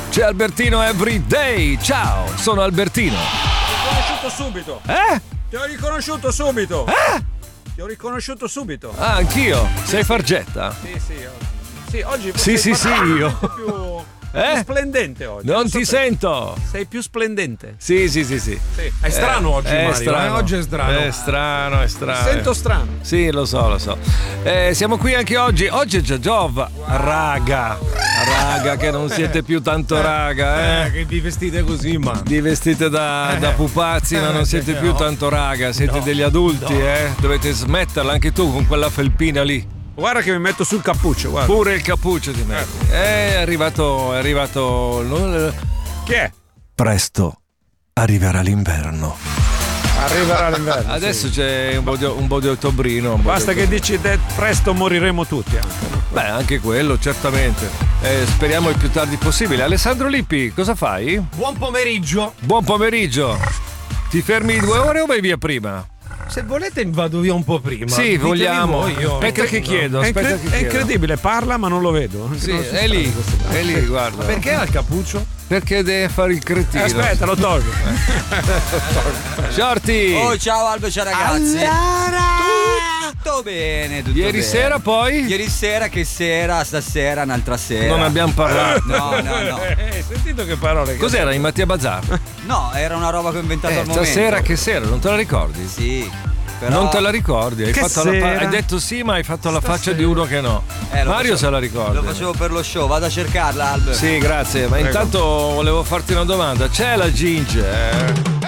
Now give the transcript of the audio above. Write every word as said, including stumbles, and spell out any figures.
C'è Albertino Everyday. Ciao, sono Albertino. Ti ho riconosciuto subito. Eh? Ti ho riconosciuto subito. Eh? Ti ho riconosciuto subito. Ah, anch'io. Sei Fargetta? Sì, sì. Sì, oggi Sì, sì, sì, io. Più, Eh? più splendente oggi. Non so ti te. sento. Sei più splendente. Sì, sì, sì, sì. Sì. È strano oggi, È Mario. strano. eh? Oggi è strano. È strano, è strano. Sento strano. Sì, lo so, lo so. Eh, siamo qui anche oggi. Oggi è Giagiov. Raga. Raga, che non siete più tanto raga, eh. Eh, che vi vestite così, ma. Vi vestite da, da pupazzi, ma non siete più tanto raga. Siete No. degli adulti, No. eh. Dovete smetterla anche tu con quella felpina lì. Guarda che mi metto sul cappuccio, guarda. Pure il cappuccio ti metti. È arrivato, è arrivato. Chi è? Presto arriverà l'inverno. Arriverà l'inverno. Adesso c'è un po' di, un po' di ottobrino. un po' Basta di che dici de- presto moriremo tutti. Anche. Beh, anche quello, certamente. Eh, speriamo il più tardi possibile. Alessandro Lippi, cosa fai? Buon pomeriggio. Buon pomeriggio. Ti fermi due ore o vai via prima? Se volete vado via un po' prima. Sì, Ditemi vogliamo. voi, io- Aspetta che chiedo. È, Aspetta incre- che è chiedo. incredibile, parla ma non lo vedo. Sì, Non so è lì, stare. è lì, guarda. Perché ha il cappuccio? Perché deve fare il cretino. Aspetta, lo tolgo. Shorty! Oh, ciao Albe, ciao ragazzi. Tutto bene, tutto Ieri bene. sera poi? Ieri sera, che sera, stasera, un'altra sera. Non abbiamo parlato. No, no, no. Eh, hai sentito che parole? che- Cos'era in Mattia Bazar? No, era una roba che ho inventato Eh, al momento. stasera che sera, non te la ricordi? Sì, però... Non te la ricordi? Hai, Che fatto la fa- sera? hai detto sì, ma hai fatto la faccia di uno che no. Eh, lo Mario facevo- se la ricorda. Lo facevo per lo show, vado a cercarla, Albe. Sì, grazie. Ma intanto volevo farti una domanda. C'è la Ginge? eh?